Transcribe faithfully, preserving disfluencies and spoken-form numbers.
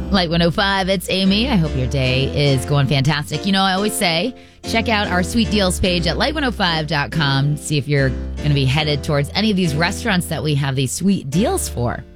Light one oh five, it's Amy. I hope your day is going fantastic. You know, I always say, check out our sweet deals page at light one oh five dot com. See if you're going to be headed towards any of these restaurants that we have these sweet deals for.